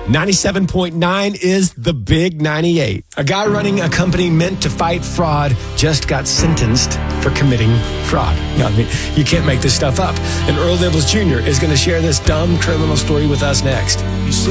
97.9 is the Big 98. A guy running a company meant to fight fraud just got sentenced for committing fraud. I mean, you can't make this stuff up. And Earl Dibbles Jr. is going to share this dumb criminal story with us next.